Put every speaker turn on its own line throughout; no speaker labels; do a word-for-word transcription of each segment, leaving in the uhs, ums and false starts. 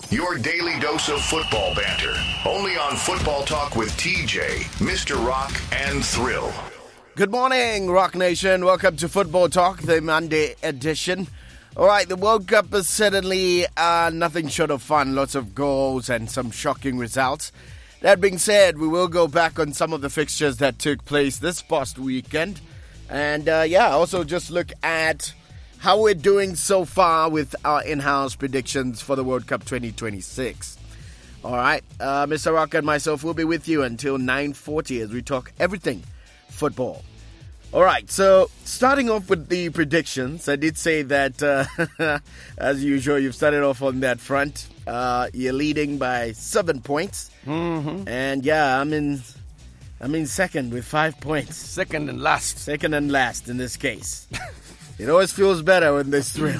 Your daily dose of football banter. Only on Football Talk with T J, Mister Rock, and Thrill.
Good morning, Rock Nation. Welcome to Football Talk, the Monday edition. All right, the World Cup is certainly uh, nothing short of fun. Lots of goals and some shocking results. That being said, we will go back on some of the fixtures that took place this past weekend. And, uh, yeah, also just look at how we're doing so far with our in-house predictions for the World Cup twenty twenty-six. All right, uh, Mister Rock and myself will be with you until nine forty as we talk everything football. All right, so starting off with the predictions, I did say that, uh, as usual, you've started off on that front. Uh, you're leading by seven points.
Mm-hmm.
And, yeah, I'm in, I'm in second with five points.
Second and last.
Second and last in this case. It always feels better when there's thrill.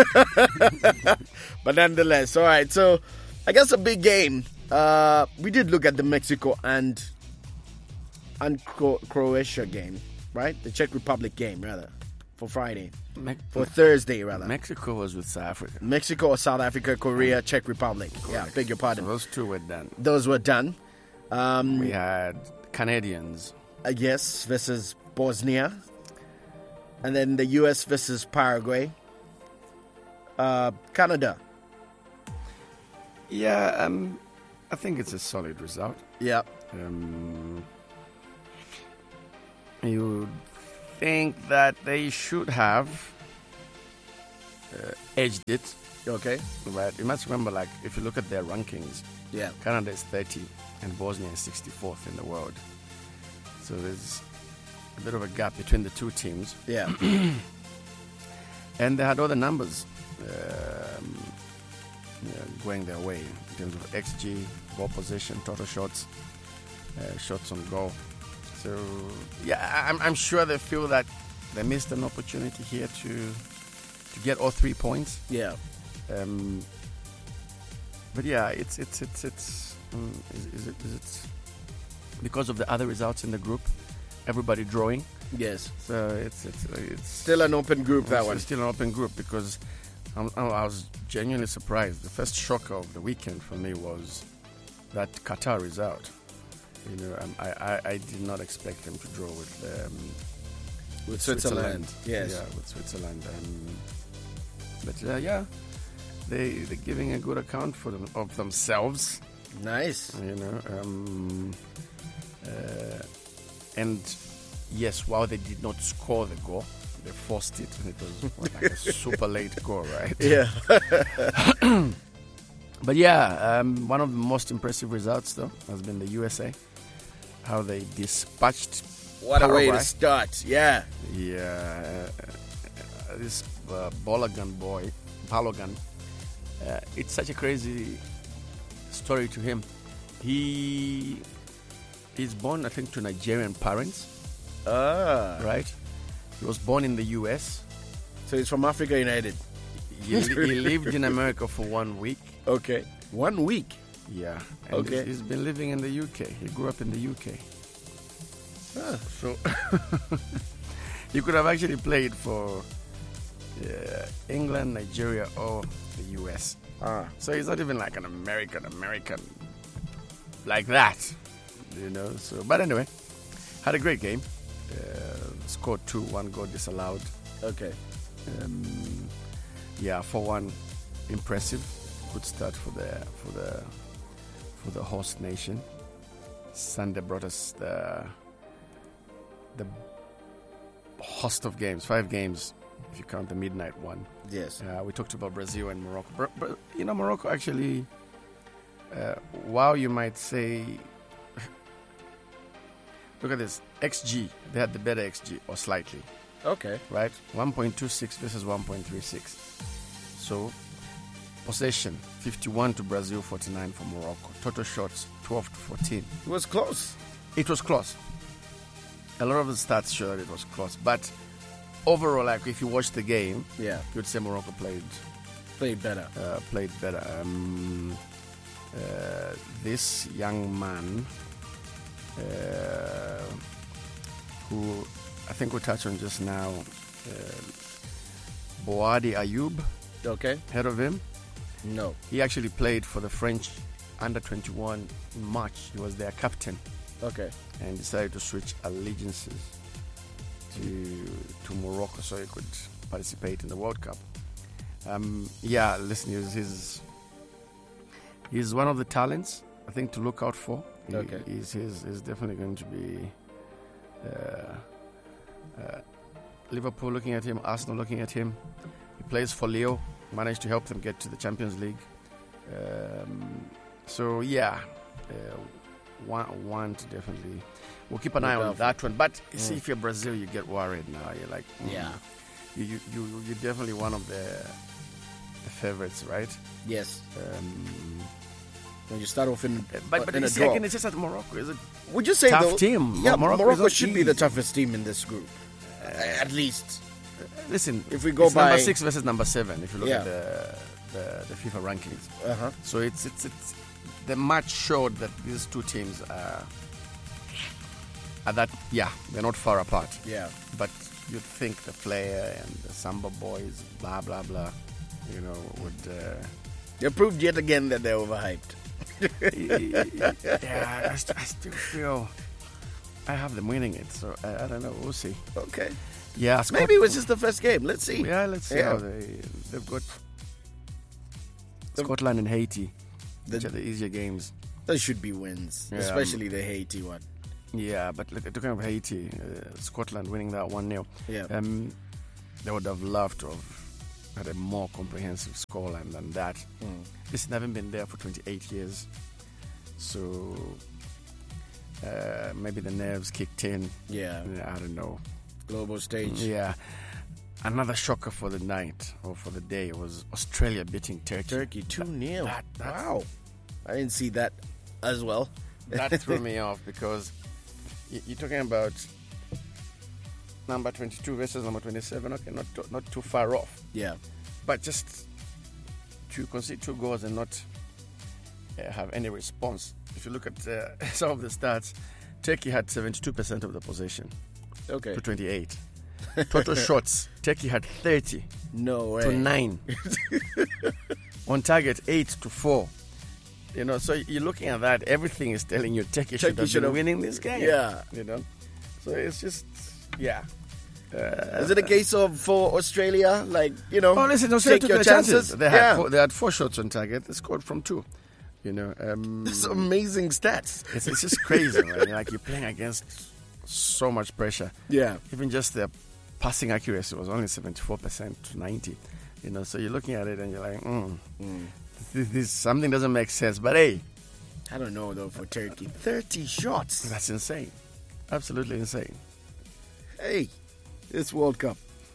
But nonetheless, all right. So I guess a big game. Uh, we did look at the Mexico and and Cro- Croatia game, right? The Czech Republic game, rather, for Friday.
Me-
for Thursday, rather.
Mexico was with South Africa.
Mexico or South Africa, Korea, Czech Republic.
Correct.
Yeah, beg your pardon.
So those two were done.
Those were done. Um,
We had Canadians.
uh, yes, versus Bosnia. And then the U S versus Paraguay. Uh, Canada.
Yeah, um, I think it's a solid result.
Yeah.
Um, you think that they should have uh, edged it,
Okay.
but you must remember, like, if you look at their rankings,
Yeah.
Canada is thirty and Bosnia is sixty-fourth in the world. So there's a bit of a gap between the two teams.
Yeah.
And they had all the numbers um, yeah, going their way in terms of X G, ball position, total shots, uh, shots on goal. So, yeah, I'm, I'm sure they feel that they missed an opportunity here to to get all three points.
Yeah.
Um, but yeah, it's it's it's it's um, is, is it is it because of the other results in the group, everybody drawing.
Yes.
So it's it's it's
Still an open group, that
it's
one.
still an open group because I'm, I was genuinely surprised. The first shocker of the weekend for me was that Qatar is out. You know, um, I, I I did not expect them to draw with um,
With Switzerland. Yes.
Yeah, with Switzerland. Um, but uh, yeah, they they're giving a good account for them of themselves.
Nice.
You know, um, uh, and yes, while they did not score the goal, they forced it, and it was what, like a super late goal, right?
Yeah.
But yeah, um, one of the most impressive results though has been the U S A. How they dispatched.
What a way to
Paraguay.
start. Yeah.
Yeah, uh, this uh, Balogun boy, Balogun, uh, it's such a crazy story to him. He he's born, I think, to Nigerian parents,
Ah.
right? He was born in the U S.
So he's from Africa United.
He, he lived in America for one week.
Okay. One week.
Yeah. And
Okay.
he's, he's been living in the U K. He grew up in the U K.
Ah.
So he could have actually played for uh, England, Nigeria, or the U S.
Ah.
So he's not even like an American American like that, you know. So, but anyway, had a great game. Uh, scored two, one goal disallowed.
Okay.
Um, yeah, for one, impressive. Good start for the for the for the host nation. Sunday brought us the the host of games, five games if you count the midnight one.
Yes.
Uh, we talked about Brazil and Morocco. Bra- Bra- you know, Morocco actually, uh, while you might say, look at this, X G, they had the better X G, or slightly,
Okay.
right? one point two six versus one point three six. So, possession, fifty-one to Brazil, forty-nine for Morocco. Total shots, twelve to fourteen.
It was close.
It was close. A lot of the stats show that it was close, but overall, like if you watch the game,
Yeah.
you'd say Morocco played
Played better.
uh, played better. Um, uh, this young man, uh, who I think we touched on just now, uh, Boadi Ayub,
Okay.
head of him.
No.
He actually played for the French under twenty-one in March. He was their captain.
Okay.
And decided to switch allegiances to to Morocco so he could participate in the World Cup. Um, yeah, listen, he's, he's he's one of the talents I think to look out for. He,
Okay.
he's, he's, he's definitely going to be uh, uh, Liverpool looking at him, Arsenal looking at him. He plays for Leo, managed to help them get to the Champions League. Um, so yeah, uh, one, one to definitely. We'll keep an eye on that one. But you see, if you're Brazil, you get worried now. You're like, mm,
Yeah.
you you you you're definitely one of the, the favorites, right?
Yes.
Um,
When you start off in,
but but
in
you
a
see,
draw.
again, it's just that Morocco is a
Would you say
tough
though?
team.
Yeah,
Morocco
Morocco,
is not
should be the
easy.
toughest team in this group, at least.
Listen,
If we go
it's
by-
number six versus number seven, if you look
Yeah.
at the, the the FIFA rankings.
Uh huh.
So it's it's it's the match showed that these two teams are are that yeah they're not far apart.
Yeah.
But you'd think the player and the Samba boys, blah blah blah, you know, would. Uh,
They proved yet again that they're overhyped.
yeah, I, st- I still feel I have them winning it. So I, I don't know. We'll see.
Okay.
Yeah, Scot-
Maybe it was just the first game. Let's see.
Yeah, let's see
Yeah.
how they they've got Scotland and Haiti, which
The-
are the easier games.
Those should be wins,
Yeah,
especially the Haiti one.
Yeah, but look, talking of Haiti, uh, Scotland winning that one nil.
Yeah.
Um, they would have loved to have had a more comprehensive scoreline than that.
Mm.
Listen, I haven't been there for twenty-eight years, so uh, maybe the nerves kicked in.
Yeah.
I don't know.
Global stage.
Yeah. Another shocker for the night or for the day was Australia beating Turkey.
Turkey two nil.
That- that-
Wow. I didn't see that as well.
That threw me off because y- you're talking about number twenty-two versus number twenty-seven. Okay, not too, not too far off,
Yeah.
but just to concede two goals and not uh, have any response. If you look at uh, some of the stats, Turkey had seventy-two percent of the possession
Okay.
to twenty-eight. Total shots, Turkey had thirty
No way.
to nine. On target, eight to four. You know, so you're looking at that. Everything is telling you Turkey should
Turkey
have
should
been
have-
winning this game.
Yeah.
You know, so it's just yeah.
Is it a case of for Australia, like, you know,
Oh, listen, Australia
take
took
your
their
chances?
chances. They had
yeah.
four, they had four shots on target. They scored from two. You know, um,
It's amazing stats.
it's, it's just crazy, man. Like you're playing against so much pressure.
Yeah.
Even just the passing accuracy was only seventy-four percent to ninety. You know, so you're looking at it and you're like, mm, this, this something doesn't make sense. But hey,
I don't know, though, for Turkey. thirty shots.
that's insane. Absolutely insane.
Hey, it's World Cup.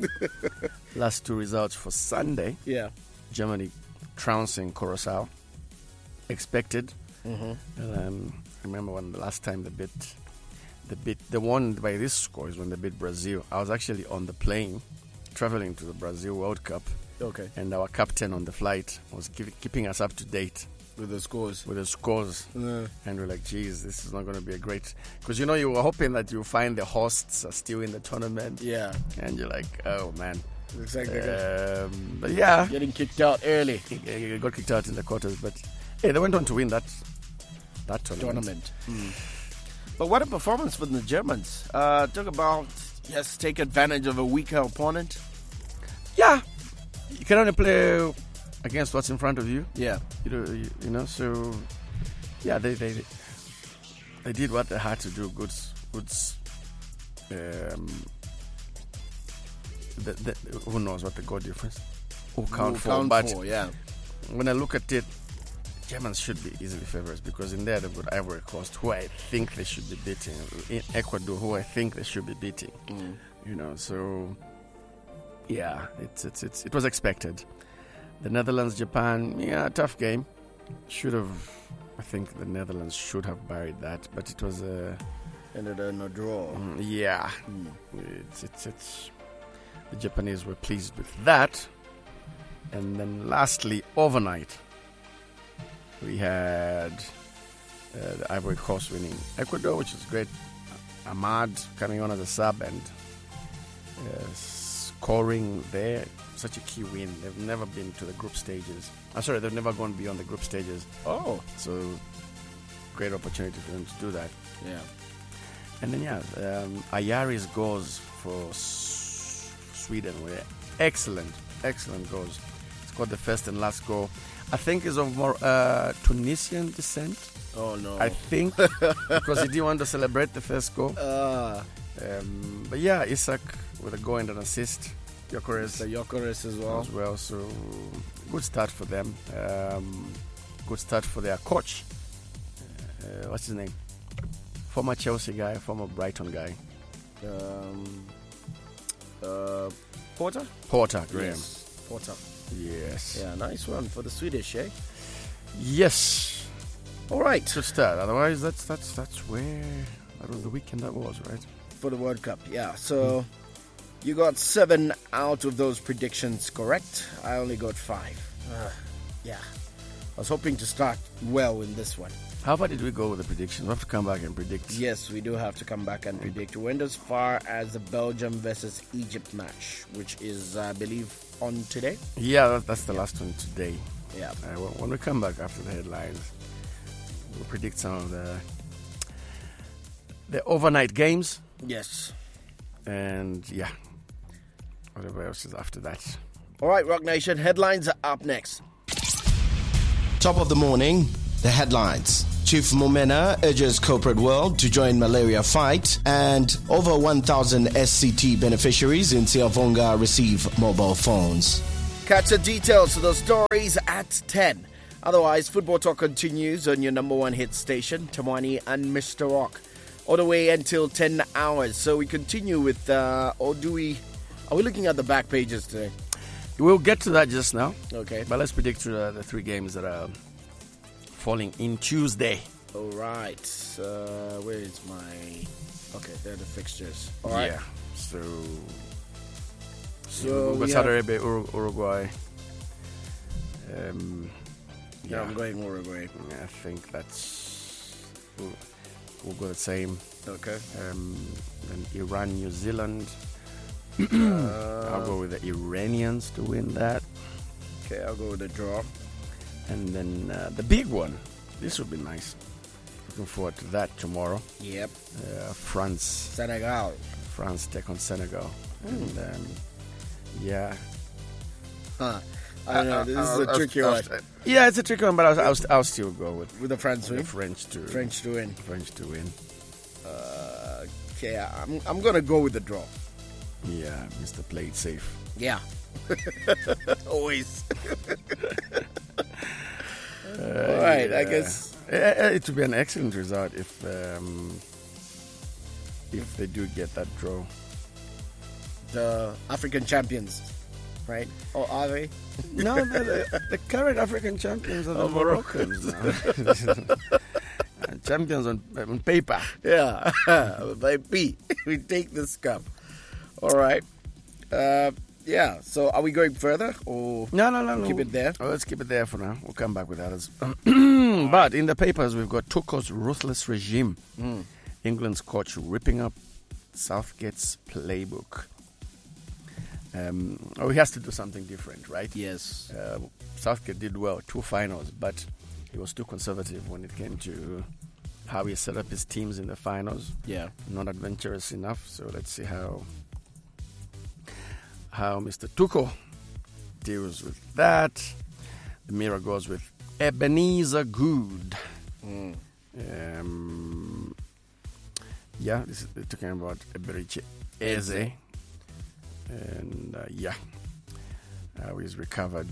Last two results for Sunday.
Yeah.
Germany trouncing Curacao. Expected.
Mm-hmm.
Well, um, I remember when the last time they beat, they beat, they won by this score is when they beat Brazil. I was actually on the plane traveling to the Brazil World Cup,
Okay.
and our captain on the flight was keep, keeping us up to date
With the scores.
with the scores.
Uh,
And we're like, geez, this is not going to be a great... Because, you know, you were hoping that you find the hosts are still in the tournament.
yeah.
And you're like, oh, man.
Looks like they're
Um, but yeah,
getting kicked out early.
they got kicked out in the quarters. But, hey, they went on to win that, that tournament.
Tournament. But what a performance from the Germans. Uh, talk about, yes, take advantage of a weaker opponent.
Yeah. You can only play against what's in front of you.
Yeah.
You know, you, you know so, yeah, they, they they did what they had to do. Good, good. Um, the, the, who knows what the goal difference? Who count
We'll
for?
count
but
for, yeah.
when I look at it, Germans should be easily favorites because in there they've got Ivory Coast, who I think they should be beating, in Ecuador, who I think they should be beating.
Mm.
You know, so yeah, it's it's it's it was expected. The Netherlands, Japan, yeah, tough game. Should have, I think the Netherlands should have buried that, but it was a
Ended in a draw.
mm, yeah. It's it's it's the Japanese were pleased with that, and then lastly, overnight, we had uh, the Ivory Coast winning Ecuador, which is great. Ahmad coming on as a sub and uh, scoring there. Such a key win. They've never been to the group stages. I'm sorry, they've never gone beyond the group stages.
Oh.
So, great opportunity for them to do that.
Yeah.
And then, yeah, um, Ayari's goals for S- Sweden were excellent. Excellent goals. Scored the first and last goal. I think is of more uh, Tunisian descent.
Oh, no.
I think. Because he didn't want to celebrate the first goal.
Uh,
um, but yeah, Isak with a goal and an assist. Gyökeres
the Gyökeres as well.
as well. So, good start for them. Um, good start for their coach. Uh, what's his name? Former Chelsea guy, former Brighton guy.
Um, uh, Porter?
Porter, Graham.
Yes. Porter.
Yes.
Yeah, nice one for the Swedish, eh?
Yes.
All right.
Good start. Otherwise, that's that's that's where that was the weekend that was, right?
For the World Cup, yeah. So you got seven out of those predictions correct. I only got five. Uh, yeah. I was hoping to start well in this one.
How far did we go with the predictions? We have to come back and predict.
Yes, we do have to come back and predict. We went as far as the Belgium versus Egypt match, which is, I believe, on today.
Yeah, that, that's the last one today.
Yeah.
Uh, when when we come back after the headlines, we'll predict some of the the overnight games.
Yes.
And yeah, whatever else is after that.
All right, Rock Nation, headlines are up next.
Top of the morning, the headlines. Chief Momena urges corporate world to join malaria fight, and over one thousand S C T beneficiaries in Siavonga receive mobile phones.
Catch the details of those stories at ten. Otherwise, Football Talk continues on your number one hit station, Tamwani and Mister Rock, all the way until ten hours. So we continue with, uh, or do we, are we looking at the back pages today?
We'll get to that just now.
Okay.
But let's predict uh, the three games that are falling in Tuesday.
All right. Uh, where is my... Okay, they're the fixtures. All right.
Yeah. So,
So
we've
we
got Saudi
have-
Arabia, Ur- Uruguay. Um,
Yeah,
yeah,
I'm going Uruguay.
I think that's we'll, we'll go the same.
Okay.
Um, then Iran, New Zealand.
Uh,
I'll go with the Iranians to win that.
Okay, I'll go with the draw.
And then uh, the big one. This will be nice. Looking forward to that tomorrow.
Yep.
Uh, France,
Senegal.
France take on Senegal, and um, yeah,
Huh. I don't know. This is a
I'll-
tricky
I'll-
one.
I'll- Yeah, it's a tricky one, but I'll, I'll, I'll still go with
With the French
the
win.
French to
French to win.
French to win.
Uh, okay, I'm I'm gonna go with the draw.
Yeah, Mister Play it safe.
Yeah. Always. All right, I guess.
Uh, it would be an excellent result if um, if they do get that draw.
The African champions, right? Or are they?
No, the, the, the current African champions are the
Oh, Morocco.
Moroccans now. Uh, champions on, on paper.
Yeah. By B, we take this cup. All right. Uh, yeah. So, are we going further or
No, no, no, no.
keep it there?
Oh, let's keep it there for now. We'll come back with others. But in the papers, we've got Tuchel's ruthless regime.
Mm.
England's coach ripping up Southgate's playbook. Um, oh, he has to do something different, right?
Yes.
Uh, Southgate did well, two finals, but he was too conservative when it came to how he set up his teams in the finals.
Yeah.
Not adventurous enough. So let's see how how Mister Tuchel deals with that. The mirror goes with Ebenezer Good.
Mm.
Um, yeah, this is they're talking about Eberiche Eze. And uh, yeah, how he's recovered,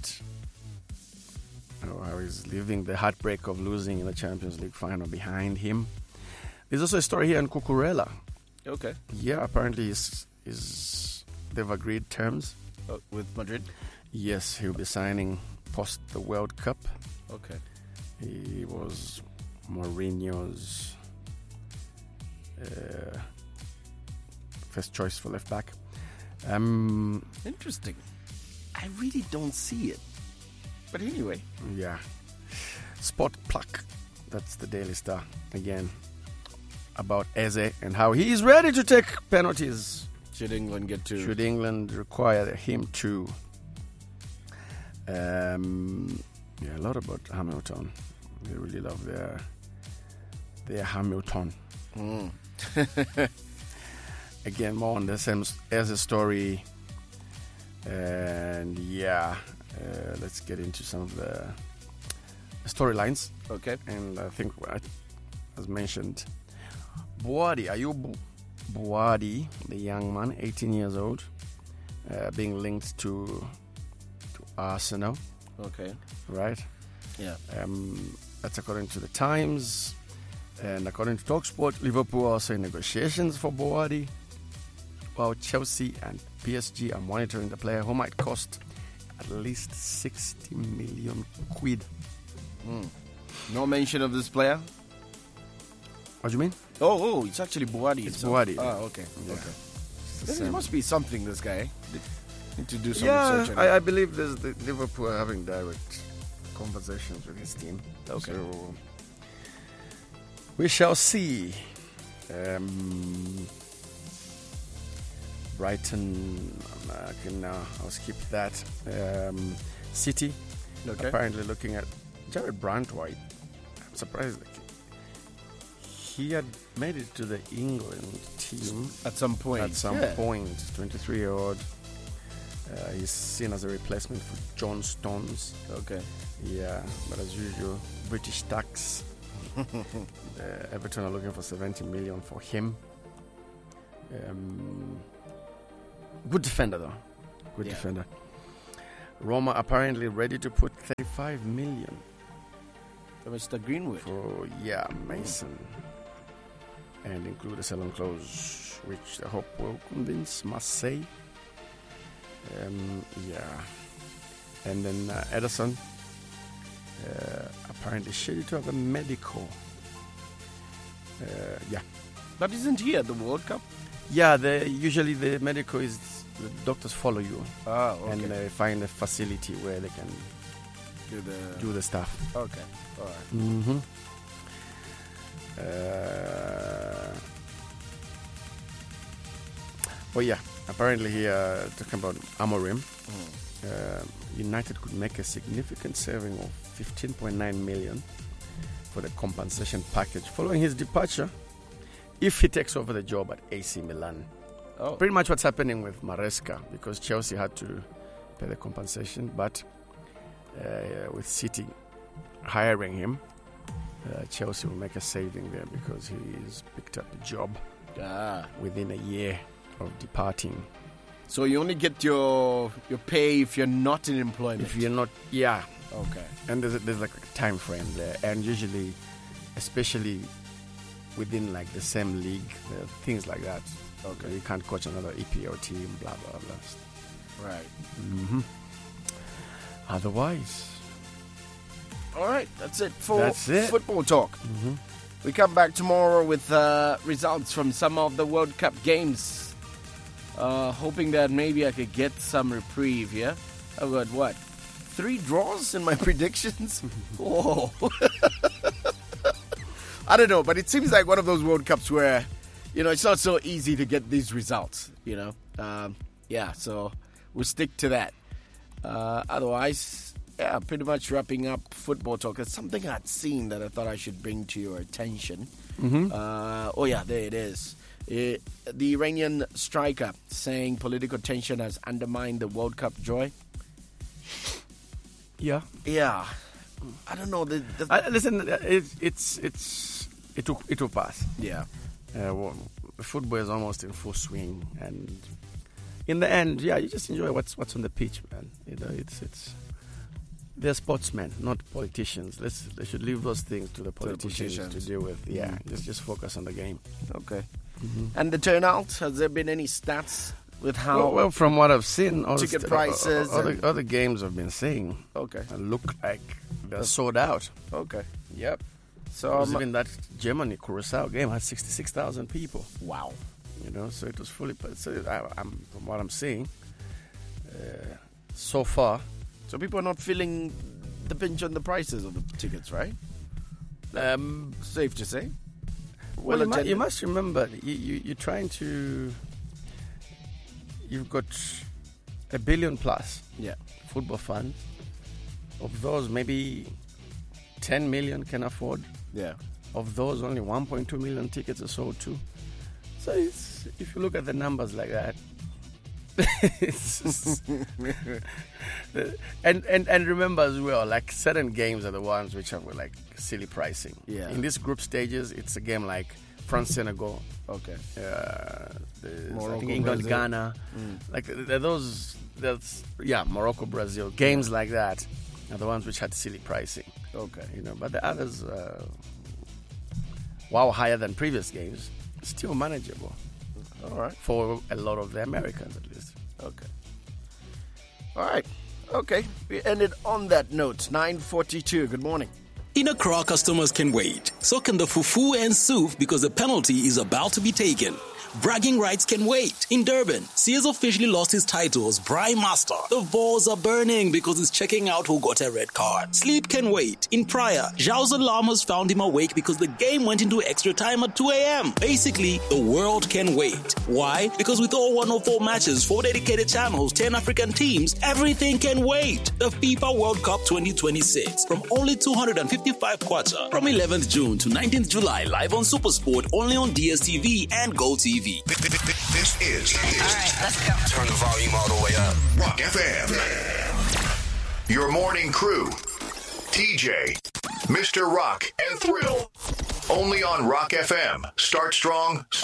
how he's leaving the heartbreak of losing in the Champions League final behind him. There's also a story here on Cucurella.
Okay.
Yeah, apparently he's, he's, they've agreed terms.
Uh, with Madrid?
Yes, he'll be signing post the World Cup.
Okay.
He was Mourinho's uh, first choice for left back. Um,
Interesting. I really don't see it. But anyway.
yeah. Spot Pluck. That's the Daily Star again. About Eze and how he is ready to take penalties.
Should England get to?
Should England require him to? Um, yeah, a lot about Hamilton. They really love their their Hamilton.
Mm.
Again, more on the same as a story. And yeah, uh, let's get into some of the storylines.
Okay.
And I think, as mentioned, Boadi, Ayub Boadi, the young man, eighteen years old, uh, being linked to to Arsenal.
Okay.
Right?
Yeah.
Um, that's according to the Times. And according to TalkSport, Liverpool are also in negotiations for Boadi, while Chelsea and P S G are monitoring the player, who might cost at least sixty million quid.
Mm. No mention of this player?
What do you mean?
Oh, oh, it's actually Boadi.
It's
so-
Boadi.
Oh, okay.
Yeah.
Okay.
It's the
There
same.
must be something, this guy. Need to do some
Yeah,
research. on
I, I
it.
believe there's the Liverpool are having direct conversations with his team.
Okay.
So we shall see. Um, Brighton, I can uh, I'll skip that. Um, City,
Okay.
apparently looking at Jared Brantwaite. I'm surprised. Like, he had made it to the England team
At some point.
at some
Yeah.
point. twenty-three-year-old. Uh, he's seen as a replacement for John Stones.
Okay.
Yeah, but as usual, British tax. uh, Everton are looking for seventy million for him. Um, good defender, though. Good
Yeah.
defender. Roma apparently ready to put thirty-five million
For Mister Greenwood.
for yeah Mason, and include a sell-on clause, which I hope will convince Marseille. Um, yeah, and then uh, Ederson uh, apparently scheduled to have a medical. Uh, yeah,
But isn't he at the World Cup?
yeah. The usually the medical is the doctors follow you
Oh, okay.
and they find a facility where they can
do the...
do the stuff.
Okay. All right.
Mm-hmm. Uh, oh yeah, apparently here talking about Amorim,
Mm.
uh, United could make a significant saving of fifteen point nine million for the compensation package following his departure, if he takes over the job at A C Milan.
Oh.
Pretty much what's happening with Maresca, because Chelsea had to pay the compensation, but uh, with City hiring him, uh, Chelsea will make a saving there because he's picked up a job
Ah.
within a year of departing.
So you only get your your pay if you're not in employment.
If you're not, yeah,
Okay.
and there's, a, there's like a time frame there, and usually, especially within like the same league, there are things like that.
Okay.
You can't coach another E P L team, blah blah blah.
Right.
Mm-hmm. Otherwise,
All right. That's it for
That's it.
Football Talk.
mm-hmm.
We come back tomorrow with uh, results from some of the World Cup games. Uh, hoping that maybe I could get some reprieve here. I've got what? Three draws in my predictions? Whoa. I don't know, but it seems like one of those World Cups where, you know, it's not so easy to get these results, you know. Um, yeah, so we'll stick to that. Uh, otherwise, yeah, pretty much wrapping up Football Talk. There's something I'd seen that I thought I should bring to your attention.
Mm-hmm.
Uh, oh, yeah, there it is. It, the Iranian striker saying political tension has undermined the World Cup joy.
Yeah.
Yeah. I don't know. The, the,
Uh, listen, uh, it's it's it's it will it will pass.
yeah.
Uh, well, football is almost in full swing, and in the end, yeah, you just enjoy what's what's on the pitch, man. You know, it's it's they're sportsmen, not politicians. Let's they should leave those things to the politicians to,
politicians.
deal with. Yeah,
Mm.
just just focus on the game.
Okay. And the turnout, has there been any stats with how?
Well, well, from what I've seen, all the
Ticket
st-
prices
all, all,
and-
the, all the games have been saying
Okay.
uh, look like they're sold out.
Okay.
Yep.
So,
It was
um,
even that Germany Curacao game had sixty-six thousand people.
wow.
You know, so it was fully. So I, I'm from what I'm seeing, uh, so far.
So people are not feeling the pinch on the prices of the tickets, right?
Um,
Safe to say.
well, you, mu-
attended.
you must remember, you, you, you're trying to. you've got a billion plus
Yeah.
football fans. Of those, maybe ten million can afford.
Yeah.
Of those, only one point two million tickets are sold too. So it's, if you look at the numbers like that, it's and, and and remember as well, like certain games are the ones which are like silly pricing.
Yeah.
In these group stages, it's a game like France Senegal,
Okay.
uh, the, I
Morocco,
think England
Brazil.
Ghana, like they're those. That's yeah, Morocco Brazil games like that are the ones which had silly pricing.
Okay.
You know, but the others, uh, while higher than previous games, still manageable
All right.
for a lot of the Americans at least.
Okay. All right. Okay. We ended on that note. nine forty-two. Good morning.
In Accra, customers can wait. So can the fufu and soup because the penalty is about to be taken. Bragging rights can wait. In Durban, Sears officially lost his title as Braai Master. The balls are burning because he's checking out who got a red card. Sleep can wait. In Praia, Zhao's alarm has found him awake because the game went into extra time at two a.m. Basically, the world can wait. Why? Because with all one oh four matches, four dedicated channels, ten African teams, everything can wait. The FIFA World Cup twenty twenty-six from only two hundred fifty-five kwacha from eleventh June to nineteenth July, live on SuperSport, only on D S T V and GoTV.
This is
All right, let's go.
Turn the volume all the way up. Rock F M. Your morning crew. T J, Mister Rock, and Thrill. Only on Rock F M. Start strong.